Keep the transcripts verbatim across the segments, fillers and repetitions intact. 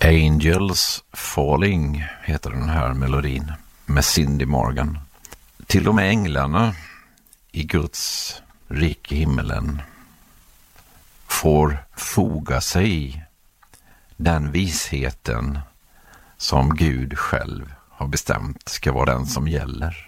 Angels Falling heter den här melodin med Cindy Morgan. Till och med änglarna i Guds rike himmelen får foga sig i den visheten som Gud själv har bestämt ska vara den som gäller.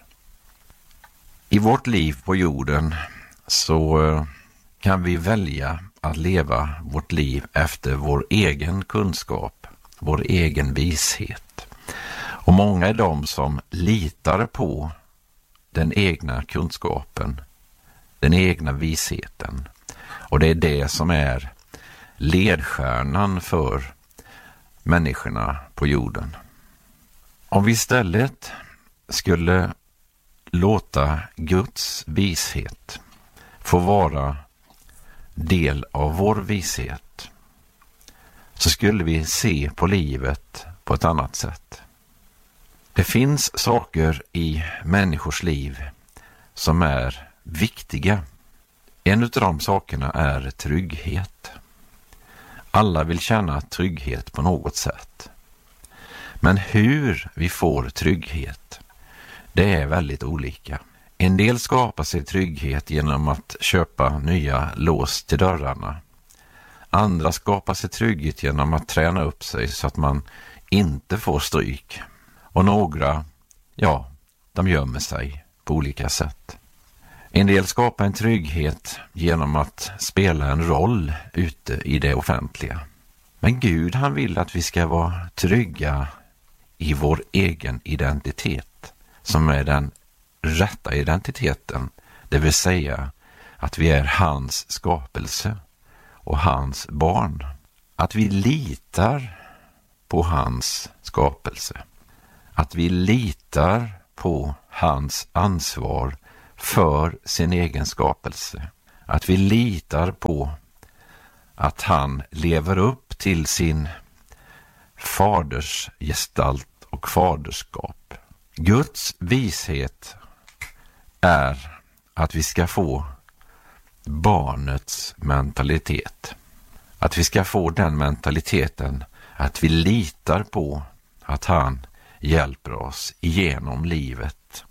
I vårt liv på jorden så kan vi välja att leva vårt liv efter vår egen kunskap, vår egen vishet. Och många är de som litar på den egna kunskapen, den egna visheten. Och det är det som är ledstjärnan för människorna på jorden. Om vi istället skulle låta Guds vishet få vara del av vår vishet, så skulle vi se på livet på ett annat sätt. Det finns saker i människors liv som är viktiga. En av de sakerna är trygghet. Alla vill känna trygghet på något sätt. Men hur vi får trygghet, det är väldigt olika. En del skapar sig trygghet genom att köpa nya lås till dörrarna. Andra skapar sig trygghet genom att träna upp sig så att man inte får stryk. Och några, ja, de gömmer sig på olika sätt. En del skapar en trygghet genom att spela en roll ute i det offentliga. Men Gud, han vill att vi ska vara trygga i vår egen identitet, som är den rätta identiteten, det vill säga att vi är hans skapelse och hans barn. Att vi litar på hans skapelse. Att vi litar på hans ansvar för sin egen skapelse. Att vi litar på att han lever upp till sin faders gestalt och faderskap. Guds vishet är att vi ska få barnets mentalitet. Att vi ska få den mentaliteten att vi litar på att han hjälper oss igenom livet.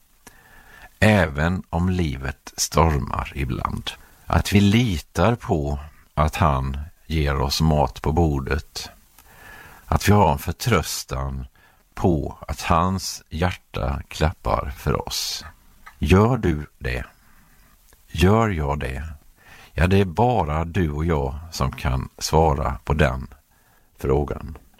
Även om livet stormar ibland. Att vi litar på att han ger oss mat på bordet. Att vi har en förtröstan på att hans hjärta klappar för oss. Gör du det? Gör jag det? Ja, det är bara du och jag som kan svara på den frågan.